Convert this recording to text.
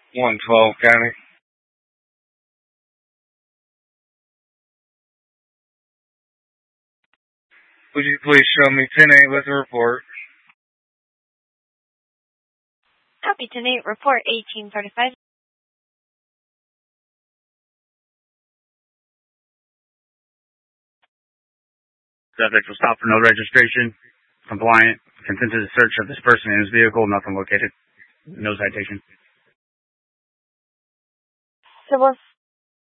112 County. Would you please show me 10-8 with a report? Copy 10-8, report 1835. Subject was stopped for no registration. Compliant. Consented to search of this person in his vehicle. Nothing located. No citation. Civil